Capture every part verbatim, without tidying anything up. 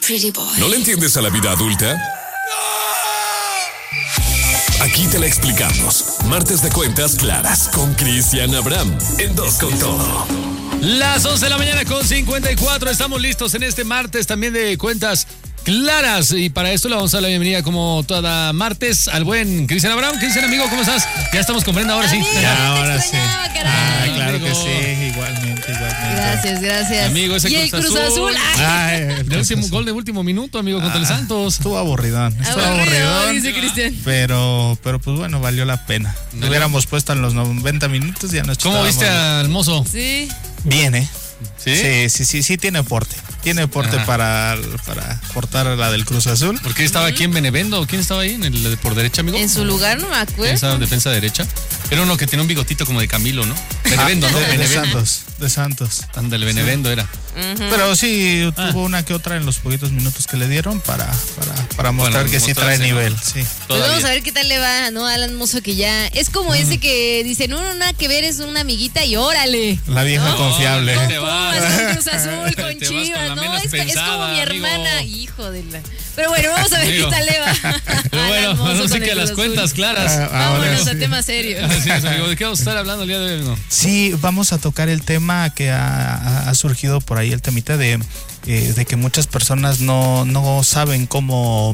pretty boy. ¿No le entiendes a la vida adulta? Aquí te la explicamos. Martes de Cuentas Claras con Cristian Abraham en Dos con Todo. Las once de la mañana con cincuenta y cuatro. Estamos listos en este martes también de Cuentas Claras. Y para esto le vamos a dar la bienvenida como toda martes al buen Cristian Abraham. Cristian, amigo, ¿cómo estás? Ya estamos con Brenda, ahora sí. Amigo, Ya, te ahora extrañaba, sí. caray. Ay, Claro amigo. que sí, igualmente, igualmente. Gracias, gracias. Amigo, ese y el Cruz Cruz Azul. Azul. Ay, Ay, el De Cruz último Azul. gol de último minuto, amigo, contra el Santos. Estuvo aburridón, estuvo aburrido, aburridón, dice Cristian. pero, pero pues bueno, valió la pena. No. Lo hubiéramos puesto en los noventa minutos, ya no ¿Cómo viste al mozo? Sí. Bien, ¿eh? ¿Sí? Sí, sí, sí, sí tiene porte. Tiene porte Ajá. para, para cortar la del Cruz Azul. ¿Por qué estaba aquí en Benevendo? ¿Quién estaba ahí? ¿En el, por derecha, amigo? En su lugar no me ¿Quién acuerdo. estaba en defensa derecha? Era uno que tenía un bigotito como de Camilo, ¿no? Benevendo, Ah, ¿no? de, de Benevendo. Santos, de Santos. Ándale, Benevendo era. Pero sí, Ah. tuvo una que otra en los poquitos minutos que le dieron para, para, para mostrar Bueno, que sí trae mostrarse, nivel. ¿no? Sí. Pues Todavía. vamos a ver qué tal le va, ¿no? Alan Mozo, que ya es como ese que dice, no, no, nada que ver, es una amiguita y órale. La vieja ¿No? confiable. No, Con te vas. Pumas, con Cruz Azul, con Te vas Chivas, con la ¿no? menos Es, es pensada, como mi amigo. hermana, hijo de la... Pero bueno, vamos a ver Amigo. qué tal le va. Pero bueno, Alan Mozo ahora sí con que el las Cruz Azul. cuentas claras. Ah, Vámonos ahora a sí. temas serios. Así es, amigo. ¿De qué vamos a estar hablando el día de hoy, amigo? Sí, vamos a tocar el tema que ha, ha surgido por ahí, el temita de, eh, de que muchas personas no, no saben cómo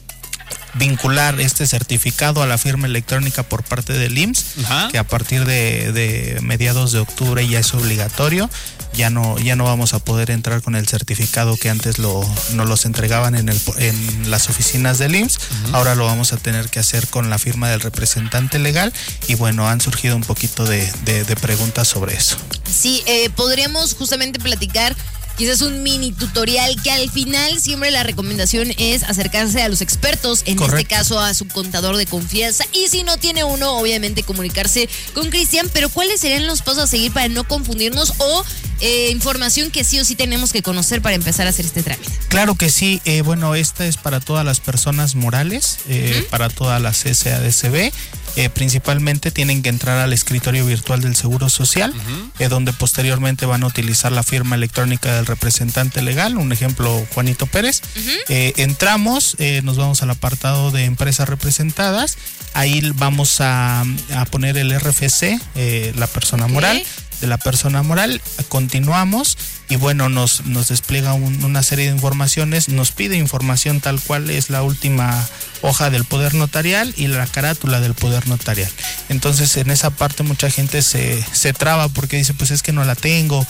vincular este certificado a la firma electrónica por parte del I M S S, Ajá. que a partir de, de mediados de octubre ya es obligatorio. Ya no, ya no vamos a poder entrar con el certificado que antes lo, nos los entregaban en, el, en las oficinas del I M S S. Uh-huh. Ahora lo vamos a tener que hacer con la firma del representante legal. Y bueno, han surgido un poquito de, de, de preguntas sobre eso. Sí, eh, podríamos justamente platicar quizás un mini tutorial que al final siempre la recomendación es acercarse a los expertos, en Correcto. este caso a su contador de confianza, y si no tiene uno, obviamente comunicarse con Cristian. Pero ¿cuáles serían los pasos a seguir para no confundirnos o eh, información que sí o sí tenemos que conocer para empezar a hacer este trámite? Claro que sí, eh, bueno, esta es para todas las personas morales, eh, uh-huh. para todas las S A D C B. Eh, principalmente tienen que entrar al escritorio virtual del Seguro Social, uh-huh. eh, donde posteriormente van a utilizar la firma electrónica del representante legal, un ejemplo, Juanito Pérez. Uh-huh. Eh, entramos, eh, nos vamos al apartado de empresas representadas, ahí vamos a, a poner el R F C, eh, la persona okay. moral. de la persona moral, continuamos y bueno, nos, nos despliega un, una serie de informaciones, nos pide información tal cual es la última hoja del poder notarial y la carátula del poder notarial. Entonces en esa parte mucha gente se, se traba porque dice, pues es que no la tengo,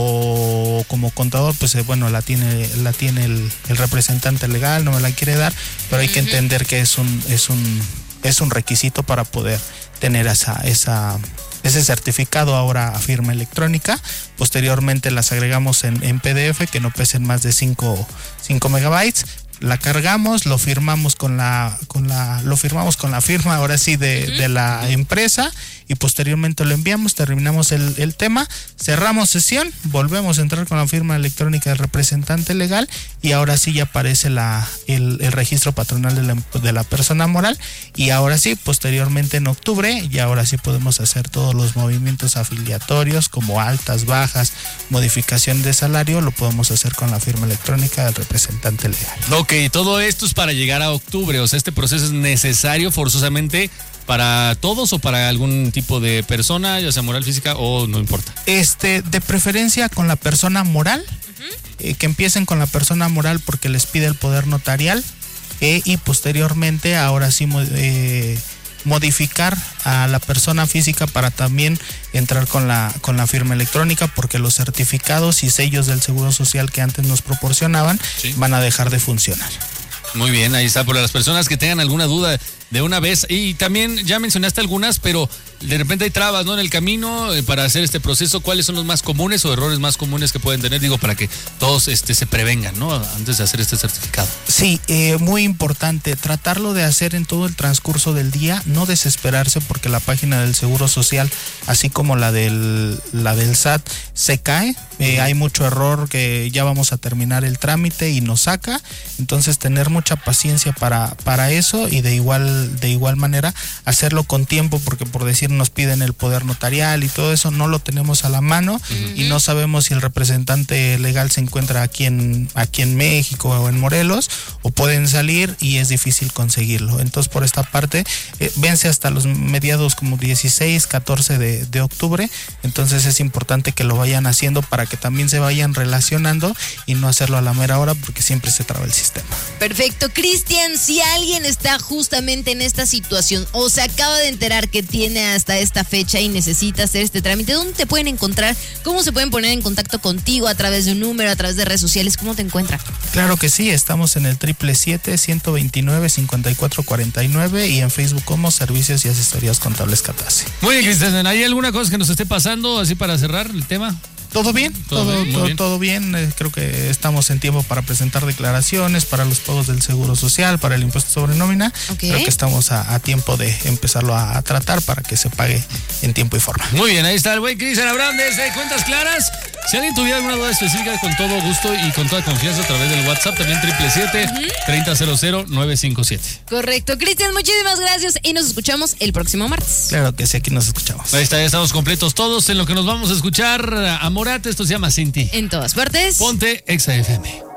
o como contador, pues bueno, la tiene, la tiene el, el representante legal, no me la quiere dar, pero hay uh-huh. que entender que es un, es un, es un requisito para poder tener esa, esa ese certificado ahora a firma electrónica. Posteriormente las agregamos en, en P D F que no pesen más de cinco megabytes. La cargamos, lo firmamos con la, con la, lo firmamos con la firma ahora sí de, uh-huh. de la empresa y posteriormente lo enviamos, terminamos el, el tema, cerramos sesión, volvemos a entrar con la firma electrónica del representante legal y ahora sí ya aparece la, el, el registro patronal de la, de la persona moral y ahora sí, posteriormente en octubre, y ahora sí podemos hacer todos los movimientos afiliatorios como altas, bajas, modificación de salario, lo podemos hacer con la firma electrónica del representante legal. Ok, todo esto es para llegar a octubre, o sea, este proceso es necesario forzosamente para todos o para algún tipo de persona, ya sea moral, física o no importa. Este, de preferencia con la persona moral, uh-huh. eh, que empiecen con la persona moral porque les pide el poder notarial eh, y posteriormente ahora sí eh, modificar a la persona física para también entrar con la con la firma electrónica porque los certificados y sellos del Seguro Social que antes nos proporcionaban sí. van a dejar de funcionar. Muy bien, ahí está, por las personas que tengan alguna duda de una vez, y también ya mencionaste algunas, pero de repente hay trabas, ¿no? En el camino eh, para hacer este proceso, ¿cuáles son los más comunes o errores más comunes que pueden tener? Digo, para que todos este, se prevengan, ¿no? Antes de hacer este certificado. Sí, eh, muy importante, tratarlo de hacer en todo el transcurso del día, no desesperarse porque la página del Seguro Social, así como la del, la del S A T, se cae, eh, hay mucho error que ya vamos a terminar el trámite y nos saca, entonces tener mucha paciencia para, para eso y de igual igual, de igual manera, hacerlo con tiempo, porque por decir nos piden el poder notarial y todo eso, no lo tenemos a la mano uh-huh. y no sabemos si el representante legal se encuentra aquí en, aquí en México o en Morelos, o pueden salir y es difícil conseguirlo. Entonces, por esta parte, eh, vence hasta los mediados como dieciséis, catorce de, de octubre, entonces es importante que lo vayan haciendo para que también se vayan relacionando y no hacerlo a la mera hora, porque siempre se traba el sistema. Perfecto. Cristian, si alguien está justamente en esta situación o se acaba de enterar que tiene hasta esta fecha y necesita hacer este trámite, ¿dónde te pueden encontrar? ¿Cómo se pueden poner en contacto contigo? ¿A través de un número, a través de redes sociales? ¿Cómo te encuentran? Claro que sí, estamos en el triple siete, ciento veintinueve, cincuenta y cuatro cuarenta y nueve y en Facebook como Servicios y Asesorías Contables Catase. Muy bien, Cristian, ¿hay alguna cosa que nos esté pasando así para cerrar el tema? Todo bien, todo, todo bien, todo, bien. todo bien. Eh, creo que estamos en tiempo para presentar declaraciones, para los pagos del Seguro Social, para el impuesto sobre nómina. Okay. Creo que estamos a, a tiempo de empezarlo a, a tratar para que se pague en tiempo y forma. Muy bien, ahí está el buen Cristian Abraham desde Cuentas Claras. Si alguien tuviera alguna duda específica, con todo gusto y con toda confianza a través del WhatsApp, también triple siete, treinta cero cero, nueve cinco siete. Correcto. Cristian, muchísimas gracias y nos escuchamos el próximo martes. Claro que sí, aquí nos escuchamos. Ahí está, ya estamos completos todos en lo que nos vamos a escuchar a Morat. Esto se llama Sin Ti. En todas partes. Ponte Exa F M.